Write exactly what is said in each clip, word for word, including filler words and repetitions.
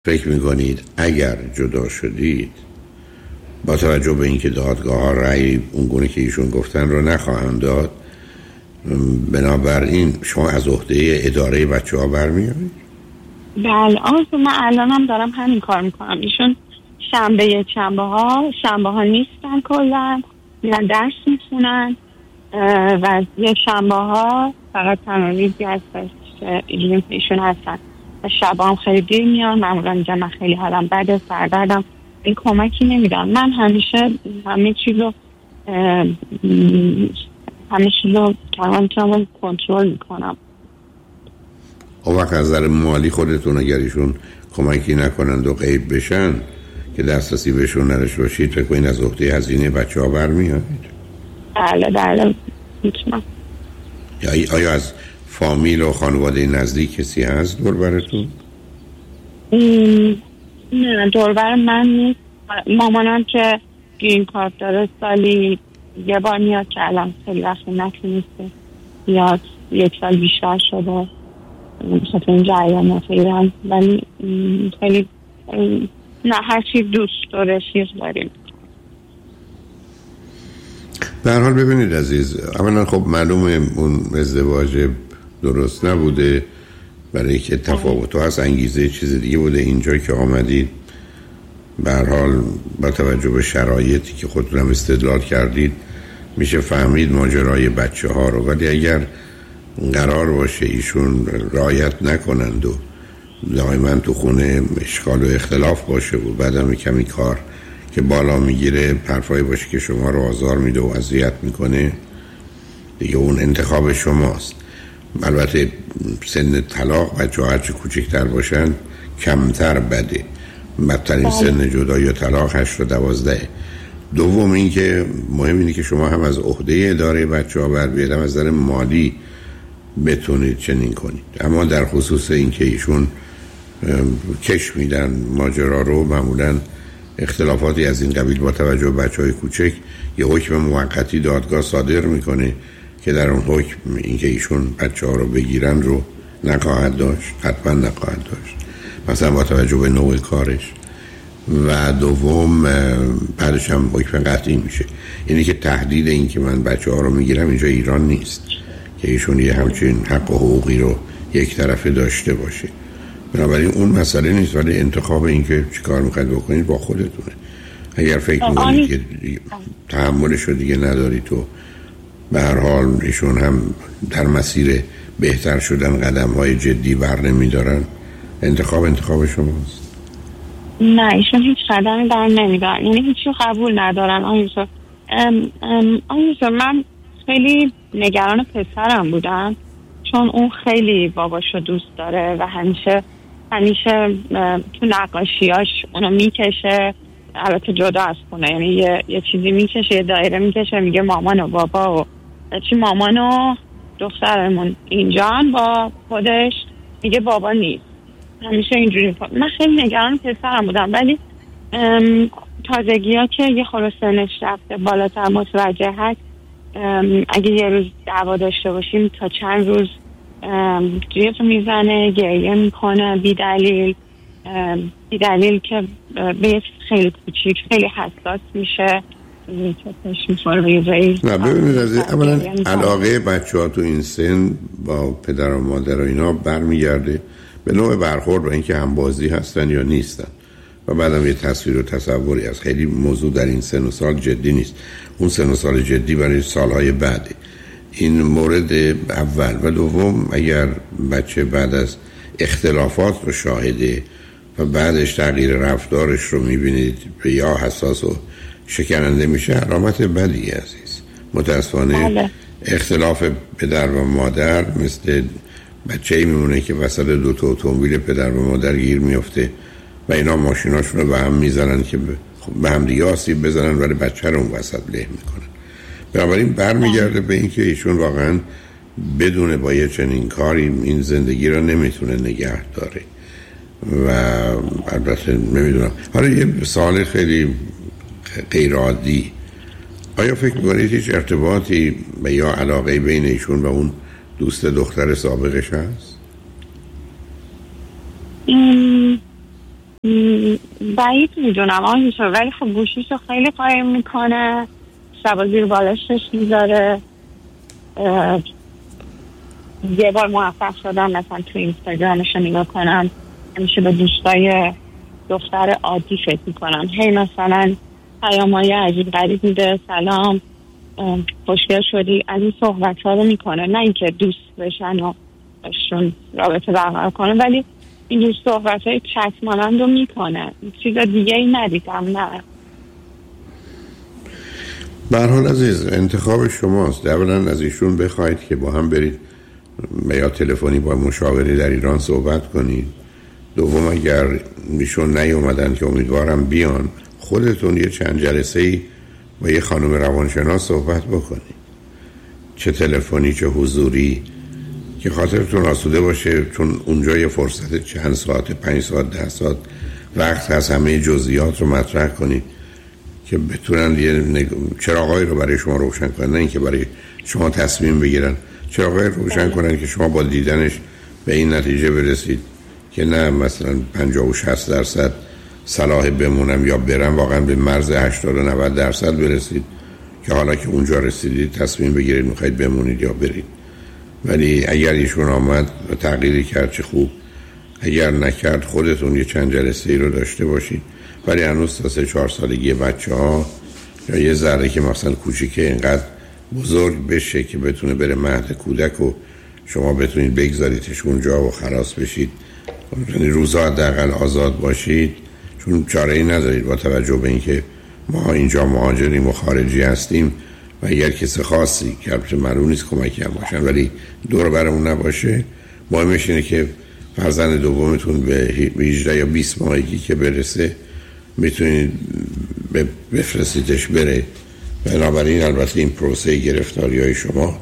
فکر میکنید اگر جدا شدید با توجه به اینکه دادگاه ها رأی اونگونه که ایشون گفتن رو نخواهند داد، بنابراین شما از عهده اداره بچه ها برمیایید؟ بله آقا، من الان هم دارم همین کار میکنم. ایشون شنبه یک شنبه ها شنبه ها نیستن، کلا میرن درس میخونن و یک شنبه ها فقط تنها ریزی هستش که ایشون هستن و شب هم خیلی دیر میان. معمولا میگم من خیلی حالم بده، سردردم، این کمکی نمیدم. من همیشه همه چیزو همه چیزو تمام کنترل میکنم. اون وقت از نظر مالی خودتون اگر ایشون کمکی نکنند و غیب بشن که دسترسی بهشون نداشته باشید، فکر کنید از عهده هزینه بچه ها برمیایید؟ بله بله میتونم. یا آیا از فامیل و خانواده نزدیک کسی هست دور براتون؟ نه دور بر من نیست. مامانم که گرین کارت داره سالی یه بار میاد که الان خیلی وقت نتونسته بیاد، یک سال بیشتر شده بخاطر این جریان ایران، ولی خیلی نه هر چی دوست و رفیق داریم. به هر حال ببینید عزیز، اولا خب معلومه اون ازدواج درست نبوده، برای که تفاوت هست، انگیزه چیز دیگه بوده. اینجا که آمدید به هر حال با توجه به شرایطی که خودتون هم استدلال کردید میشه فهمید ماجرای بچه ها رو، ولی اگر قرار باشه ایشون رعایت نکنند و دائما تو خونه اشکال و اختلاف باشه و بعدم کمی کار که بالا میگیره حرفایی باشه که شما رو آزار میده و اذیت میکنه، دیگه اون انتخاب شماست. البته سن طلاق بچه ها هرچی کوچکتر باشن کمتر بده، بدترین سن جدا یا طلاق هشت و دوازده. دوم این که مهم اینه که شما هم از عهده اداره بچه ها بر بیاد، هم از نظر مالی بتونید چنین کنید. اما در خصوص این که ایشون کش میدن ماجرا رو، معمولا اختلافاتی از این قبیل با توجه به بچه های کوچک یه حکم موقتی دادگاه صادر میکنه که در اون حکم این که ایشون بچه ها رو بگیرن رو نخواهد داشت، حتما نخواهد داشت، مثلا با توجه به نوع کارش. و دوم بعدش هم حکم قطعی میشه، یعنی که تهدید این که من بچه ها رو میگیرم اینجا ایران نیست که ایشون یه همچین حق و حقوقی رو یک طرفه داشته باشه. بنابراین اون مسئله نیست، ولی انتخاب این که چی کار میخواید بکنید با خودتونه. اگر فکر میکنید که تحملش رو دیگه نداری تو، به هر حال ایشون هم در مسیر بهتر شدن قدم های جدی بر نمیدارن، انتخاب انتخاب شماست. نه ایشون هیچ قدمی بر نمیدارن، یعنی هیچی قبول ندارن. آیوسا آیوسا من خیلی نگران پسرم بودم، چون اون خیلی باباشو دوست داره و همیشه همیشه تو نقاشیاش اونو میکشه، البته جدا از خونه، یعنی یه, یه چیزی میکشه، یه دایره میکشه، میگه مامان و بابا و چی مامان و دخترمون اینجان با خودش میگه بابا نیست، همیشه اینجوری. من خیلی نگران پسرم بودم، ولی تازگی ها که یه خورده سنش رفته بالاتر متوجه هست اگه یه روز دعوا داشته باشیم تا چند روز جیغ میزنه، گریه میکنه بی دلیل بی دلیل که به خیلی کوچیک خیلی حساس میشه. نه ببینید از اولا علاقه بچه ها تو این سن با پدر و مادر و اینا برمیگرده به نوع برخورد و اینکه همبازی هستن یا نیستن، و بعدم یه تصویر و تصوری از خیلی موضوع در این سن و سال جدی نیست. اون سن و سال جدی برای سالهای بعده. این مورد اول. و دوم اگر بچه بعد از اختلافات رو شاهده و بعدش تغییر رفتارش رو میبینید یا حساس و شکننده میشه، علامت بدی عزیز. متاسفانه بله. اختلاف پدر و مادر مثل بچه‌ای میمونه که وسط دو تا اتومبیل پدر و مادر گیر میفته و اینا ماشیناشون رو به هم میزنن که به هم دیگه آسیب بزنن، ولی بچه رو اون وسط له میکنن. بنابراین برمیگرده به این که ایشون واقعا بدون با یه چنین کاری این زندگی رو نمیتونه نگه داره. و البته نمیدونم، حالا یه سوال خیلی غیر عادی، آیا فکر میکنید هیچ ارتباطی و یا علاقه بین ایشون و اون دوست دختر سابقش هست؟ بعید میدونم آنجا، ولی خب گوشیشو خیلی قایم میکنه، شبا زیر بالشش میذاره. یه بار موفق شدم مثلا تو اینستاگرامش نگاه کنم، همیشه به دوستای دختر عادی فکر میکنم، هی مثلا پیامای عجیب غریب میده، سلام خوشگل شدی، از این صحبت ها رو میکنه، نه اینکه دوست بشن و باشون رابطه برقرار کنه، ولی این دوست صحبت های چت مانند رو میکنه، چیز دیگه ای ندیدم. نه به هر حال عزیز انتخاب شماست. اولا از ایشون بخواید که با هم برید یا تلفنی با مشاوری در ایران صحبت کنید. دوم اگر ایشون نیومدن که امیدوارم بیان، خودتون یه چند جلسه‌ای با یه خانم روانشناس صحبت بکنید، چه تلفنی چه حضوری، که خاطرتون آسوده باشه، چون اونجا یه فرصت چند ساعت، پنج ساعت، ده ساعت وقت هست همه جزئیات رو مطرح کنید که بتونن یه نگ... چراغایی رو برای شما روشن کنن، نه اینکه برای شما تصمیم بگیرن، چراغایی رو روشن کنن که شما با دیدنش به این نتیجه برسید که نه مثلا پنجاه و شصت درصد صلاح بمونم یا برم، واقعا به مرز هشتاد و نود درصد برسید که حالا که اونجا رسیدید تصمیم بگیرید میخواید بمونید یا برید. ولی اگر ایشون آمد و تغییری کرد چه خوب، اگر نکرد خودتون یه چند جلسه ای رو داشته باشید. ولی هنوز تا سه چهار سالگی بچه ها یا یه ذره که مثلا کوچیکه اینقدر بزرگ بشه که بتونه بره مهد کودک و شما بتونید بگذاریدش اونجا و خلاص بشید، یعنی روزا حداقل آزاد باشید، چون چاره ای ندارید با توجه به اینکه ما اینجا مهاجریم و خارجی هستیم و اگر کسی خاصی که البته معلوم نیست کمکی هم باشن ولی دور برمون نباشه، مهمش اینه که فرزند دومتون به هجده یا بیست ماهگی که برسه میتونید بفرستیدش بره. بنابراین البته این پروسه گرفتاری های شما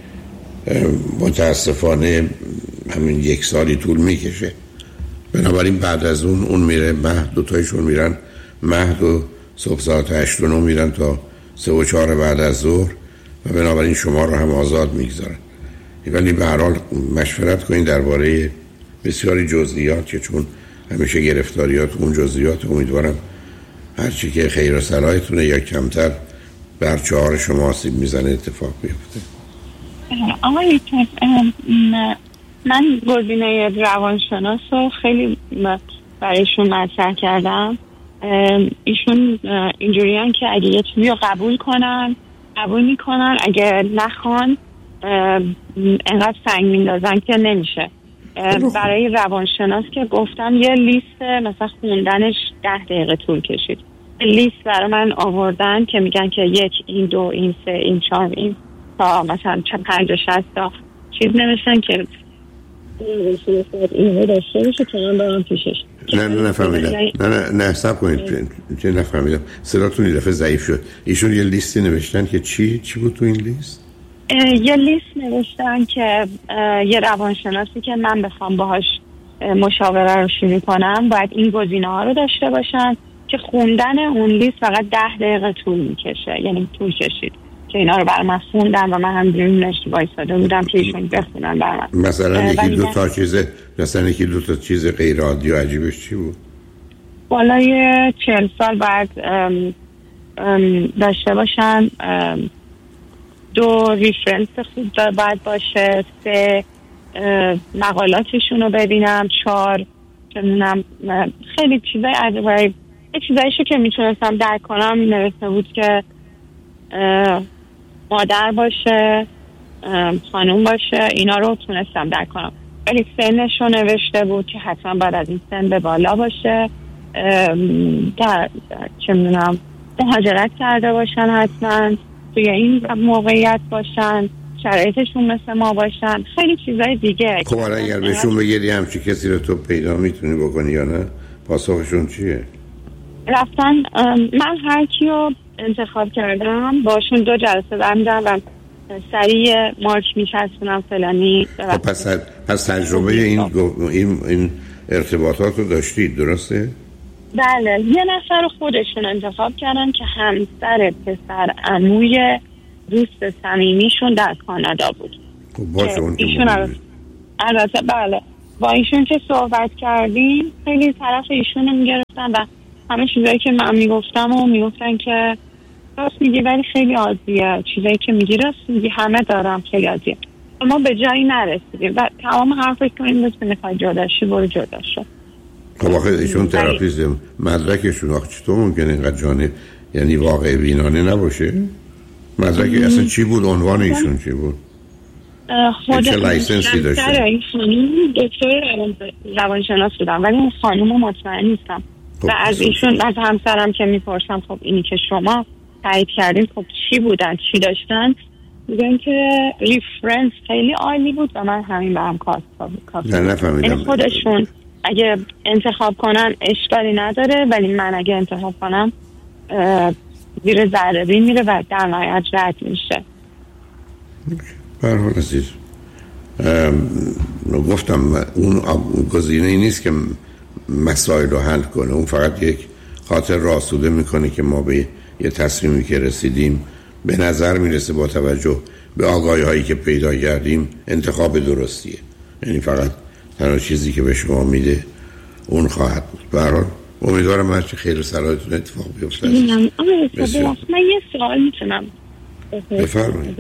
متاسفانه همین یک سالی طول میکشه. بنابراین بعد از اون اون میره مهد، دوتایشون میرن مهد و صبح ساعت هشت و نو میرن تا سه و چهار بعد از ظهر و بنابراین شما رو هم آزاد میگذارن. ولی به هر حال مشورت کنید درباره بسیاری جزئیات که چون همیشه گرفتاریات اون جزئیات، امیدوارم هرچی که خیر و صلاحتونه یا کمتر بر چهار شما آسیب میزنه اتفاق بیفته. آقای من گزینه روانشناس رو خیلی برایشون مطرح کردم. ایشون اینجوریان که اگه یه چیزی رو قبول کنن قبول میکنن، اگه نخوان انقدر سنگ میندازن که نمیشه. برای روانشناس که گفتم یه لیست مثلا خوندنش ده دقیقه طول کشید. لیست برای من آوردن که میگن که یک، این دو، این سه، این چهار، این تا مثلا چه پنج و شست تا چیز نوشتن که این داشته باشه که من برام پیشش. نه نه نفهمیدم. نه نه نه سب کنید چه نفهمیدم. صداتون یه دفعه ضعیف شد. ایشون یه لیستی نوشتن که چی چی بود تو این لیست؟ یه لیست نوشتن که یه روانشناسی که من بخوام باهاش مشاوره رو شروع کنم باید این گزینه ها رو داشته باشن که خوندن اون لیست فقط ده دقیقه طول میکشه، یعنی طول کشید که اینا رو برای من خوندن و من هم دریم نشتی بایستاده بودم که ایشون بخونن برای من. مثلا یکی دو تا چیز مثلا یکی دو تا چیز غیر عادی و عجیبش چی بود؟ بالای چهل سال بعد ام ام داشته باشن، دو ریفرنس خوب باید باشه، سه مقالاتشون رو ببینم، چهار چنونم خیلی چیزای عجیبه. یه چیزایشو که میتونستم درک کنم نوشته بود که مادر باشه، خانوم باشه، اینا رو تونستم درک کنم، ولی سنش رو نوشته بود که حتما باید از این سن به بالا باشه، در چه میدونم مهاجرت کرده باشن، حتما توی این موقعیت باشن، شرایطشون مثل ما باشن، خیلی چیزای دیگه. خب حالا اگر بهشون بگیری همچی کسی رو تو پیدا میتونی بکنی یا نه، پاسخشون چیه؟ رفتن من هر کی رو انتخاب کردم باشون دو جلسه برمیدم و سریع مارک میچسبونم فلانی. خب پس پس تجربه این این این ارتباطات رو داشتید درسته؟ بله، یه نفر رو خودشون انتخاب کردن که همسر پسر عموی دوست صمیمیشون در کانادا بود. خب باشه اون که البته بله با ایشون که صحبت کردیم خیلی طرف ایشون رو میگرفتن و همه چیزایی که من میگفتم و میگفتن که راست میگی ولی خیلی عادیه، چیزایی که میگی راست میگی، همه دارم خیلی عادیه. ما به جایی نرسیدیم و تمام حرفش که این بود که میخوای جداشی برو جدا شو. خب آخه ایشون تراپیست مدرکشون آخه چطور ممکنه اینقدر جانب یعنی واقع بینانه نباشه؟ مدرک اصلا چی بود؟ عنوان ایشون چی بود؟ خود چه لایسنسی داشته؟ این خانم دکتر روانشناس بودم ولی اون خانم مطمئن نیستم. و از ایشون از همسرم که میپرسم خب اینی که شما تایید کردین خب چی بودن چی داشتن، میگن که ریفرنس خیلی عالی بود و من همین به هم کافی. نه نفهمیدم. خودشون اگه انتخاب کنن اشکالی نداره ولی من اگه انتخاب کنم زیر ذره بین میره و در نهایت رد میشه. به هر حال عزیز گفتم اون گزینه ای نیست که مسائل رو حل کنه، اون فقط یک خاطر راسوده میکنه که ما به یه تصمیمی که رسیدیم به نظر میرسه با توجه به آگاهی هایی که پیدا کردیم انتخاب درستیه. یعنی فقط تنها چیزی که به شما میده اون خواهد بود. به هر حال امیدوارم هرچی خیر و صلاحتون اتفاق بیفته. من یه سوال میتونم بفرمایید؟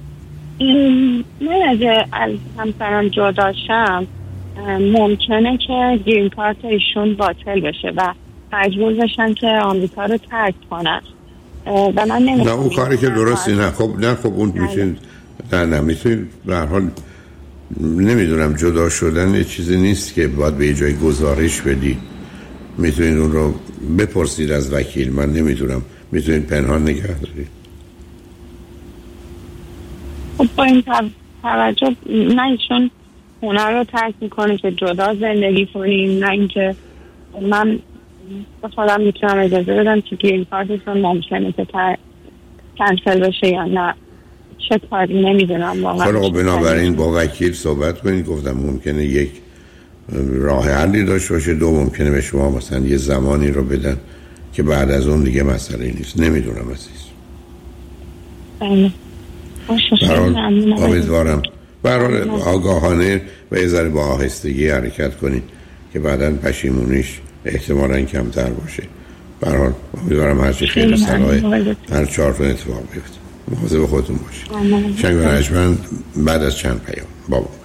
من اگه از همسرم جدا شم ممکنه که گرین کارت ایشون باطل بشه و مجبور بشن که آمریکا رو ترک کنن و من نمی‌دونم. نه اون کاری که درستی نه. خب نه خب اون میتونید نه نه میتونید به هر حال نمیدونم جدا شدن یه چیزی نیست که باید به یه جای گزارش بدی. میتونید اون رو بپرسید از وکیل. من نمیدونم میتونید پنهان نگه دارید. خب با این توجه نه ایشون خونه رو ترک میکنه که جدا زندگی کنیم، نه اینکه من به خودم میتونم اجازه بدم که گرین کارتشون ممکنه که کنسل بشه یا نه. چه کاری نمیدونم واقعا. خب بنابراین با وکیل صحبت کنید. گفتم ممکنه یک راه حلی داشته باشه، دو ممکنه به شما مثلا یه زمانی رو بدن که بعد از اون دیگه مسئله نیست. نمیدونم عزیز. بله. امیدوارم برای آگاهانه و یه ذره با آهستگی حرکت کنید که بعداً پشیمونیش احتمالاً کمتر باشه. به هر حال امیدوارم هرچی خیر و صلاح هر چهارتون اتفاق بیفته. مواظب خودتون باشید. شنگ و رجمن بعد از چند پیام بابا